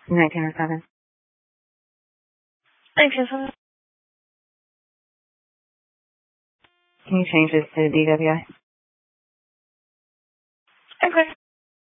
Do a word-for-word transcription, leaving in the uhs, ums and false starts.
nineteen oh seven. nineteen oh seven. Can you change this to D W I? Okay.